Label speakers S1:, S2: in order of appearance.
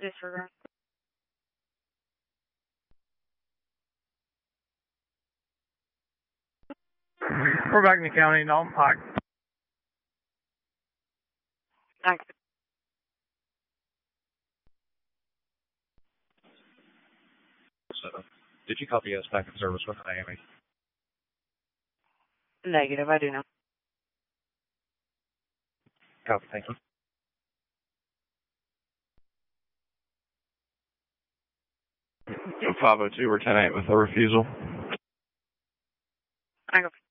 S1: Disregard.
S2: We're back in the county, Dalton Pike.
S1: Thanks.
S3: So, did you copy us back in service with Miami?
S1: Negative, I do not.
S3: Copy, thank you.
S4: 502 or 10-8 with a refusal.
S1: Angle.